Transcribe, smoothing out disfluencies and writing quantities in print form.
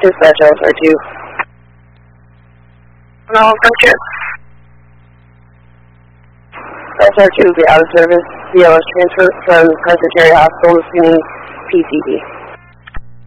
Dispatch LSR2. No, approach it. LSR2 will be out of service. BLS transfer from Presbyterian Hospital to PCB.